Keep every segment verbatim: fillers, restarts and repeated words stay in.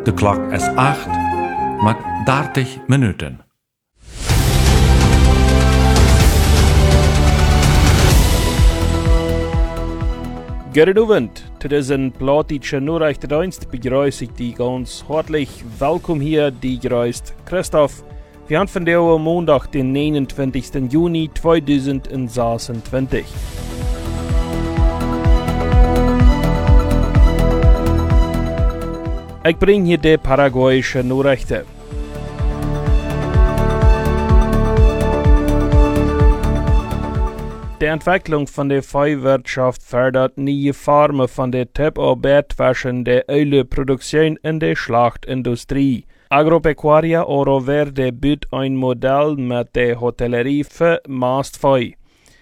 De klok is acht, met dertig minuten. Goedenavond, dit is een platische Nachrichtendienst. Begrüße ich die ganz hartlich. Welkom hier, die gereist Christoph. Wir haben von der Montag, den neunundzwanzigsten Juni tweeduizend zesentwintig. Ich bringe hier die paraguayische Nachrichten. Die Entwicklung von der Viehwirtschaft fördert neue Formen von der Tipparbeit der Ölproduktion in der Schlachtindustrie. Agropecuaria Oro Verde bietet ein Modell mit der Hotellerie für Mastvieh.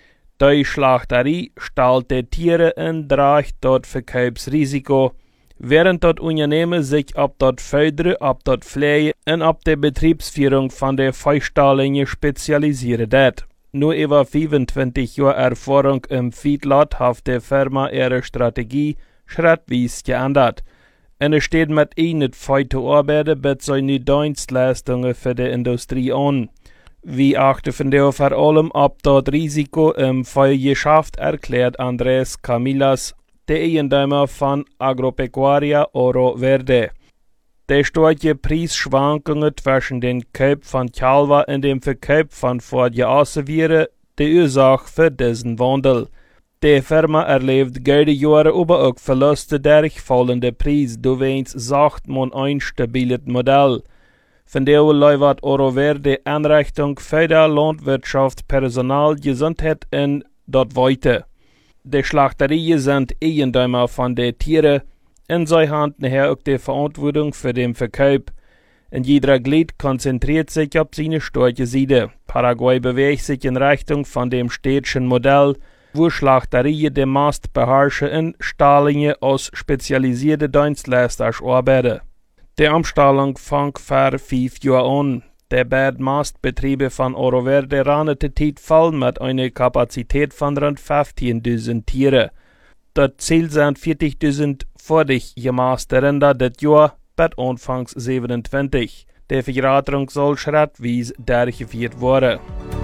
Die Schlachterie stellt die Tiere in Dracht dort Verkaufsrisiko, während dort Unternehmen sich ab dort fördern, ab dort Pflege und ab der Betriebsführung von der Viehstallingen spezialisieren hat. Nur über fünfundzwanzig Jahre Erfahrung im Feedlot hat die Firma ihre Strategie schrittweise geändert. Und es steht mit ihnen Vieh zu arbeiten, bietet sie neue Dienstleistungen für die Industrie an. Wir achten von der vor allem ab dort Risiko im Viehgeschäft, erklärt Andrés Camillas, der Eigentümer von Agropecuaria Oro Verde. Die starke Preisschwankungen zwischen den Kauf von Kalver und dem Verkauf von Vorjahren wären die Ursache für diesen Wandel. Die Firma erlebt beide Jahre aber auch Verluste durch fallende Preise, durchwegs sagt man ein stabiles Modell. Von der läuft Oro Verde Einrichtung für die Landwirtschaft, Personal, Gesundheit und dort weiter. Die Schlachterien sind Eigentümer von den Tieren, und sie haben nachher auch die Verantwortung für den Verkauf. Und jeder Glied konzentriert sich auf seine starke Seite. Paraguay bewegt sich in Richtung von dem städtischen Modell, wo Schlachterien den Mast beherrschen und Stallingen aus spezialisierten Dienstleistern arbeiten. Die Umstellung fängt vor fünf Jahren an. Die beiden Mastbetriebe von Oro Verde rannen die Zeit voll mit einer Kapazität von rund fünfzehntausend Tieren. Das Ziel sind vierzigtausend vordig gemaste Rinder das Jahr bis anfangs siebenundzwanzig. Die Verratung soll schrittweise durchgeführt werden.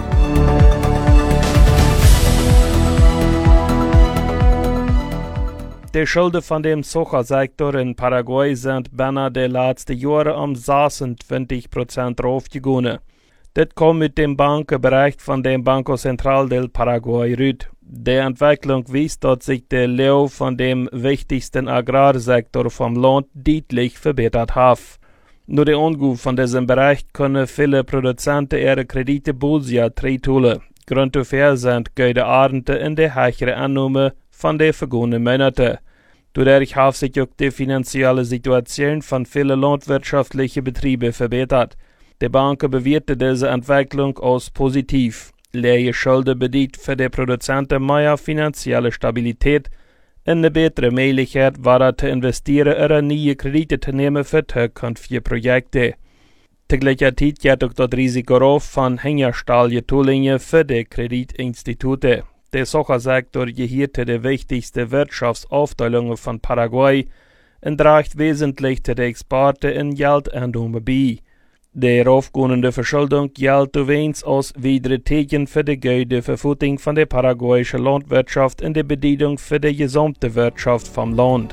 Die Schulden von dem Sojasektor in Paraguay sind binnen der letzten Jahre um sechsundzwanzig Prozent raufgegangen. Das kommt mit dem Bankenbericht von dem Banco Central del Paraguay rüt. Die Entwicklung weist, dass sich der Lauf von dem wichtigsten Agrarsektor vom Land deutlich verbessert hat. Nur der Ungut von diesem Bereich können viele Produzenten ihre Kredite Bolsia treitholen. Grund dafür sind gute Ernte in der höheren Annahme von den vergangenen Monaten. Dadurch hat sich auch die finanzielle Situation von vielen landwirtschaftlichen Betrieben verbessert. Die Banken bewerten diese Entwicklung als positiv. Leere Schulden bedeutet für die Produzenten mehr finanzielle Stabilität und eine bessere Möglichkeit, weiter zu investieren oder neue Kredite zu nehmen für zukünftige Projekte. Gleichzeitig geht auch das Risiko auf von Hängerstahlgetullingen für die Kreditinstitute. Der Sojasektor gehört zu den wichtigsten Wirtschaftsaufteilungen von Paraguay und trägt wesentlich zu den Exporten in Geldeinnahme bei. Die raufgehende Verschuldung gilt übrigens als weitere Zeichen für die gute Verfuttung von der paraguayischen Landwirtschaft und die Bedeutung für die gesamte Wirtschaft vom Land.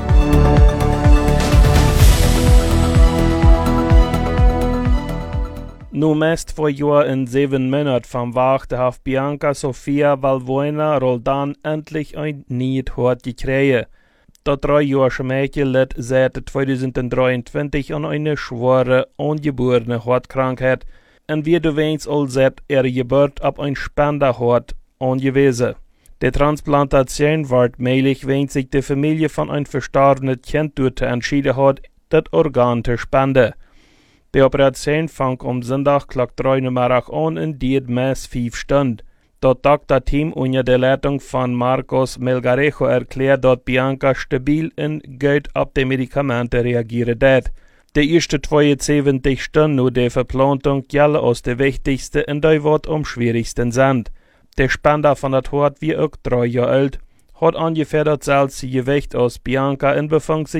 Nun meist vor Jahr in sieben Monaten vom Wachte hat Bianca Sofia Valbuena Roldan endlich ein neues Hort gekriegt. Das dreijährige Mädchen litt seit zweitausenddreiundzwanzig an einer schweren, angeborenen Hautkrankheit und wird übrigens all seit ihrer Geburt auf ein Spenderhort angewiesen. Die Transplantation wird möglich, wenn sich die Familie von einem verstorbenen Kind dazu entschieden hat, das Organ zu spenden. Die Operation fängt am Sonntag Klock drei Uhr an und dauert meist fünf Stunden. Das Doktorteam unter der Leitung von Marcos Melgarejo erklärt, dass Bianca stabil und gut auf die Medikamente reagiert hat. Die ersten zweiundsiebzig Stunden nach der Verplantung gelten als die wichtigsten und die was am schwierigsten sind. Der Spender von der Hort wie auch drei Jahre alt, hat ungefähr dasselbe Gewicht als Bianca und befindet sich